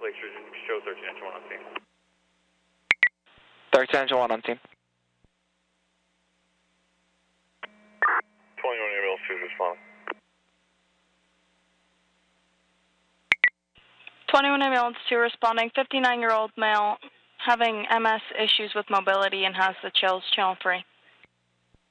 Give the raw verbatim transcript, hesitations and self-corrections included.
Lake Street, show thirteen engine one on scene. thirteen engine one on scene. twenty-one ambulance two respond. twenty-one ambulance two responding, fifty-nine-year-old male having M S issues with mobility and has the chills, channel three.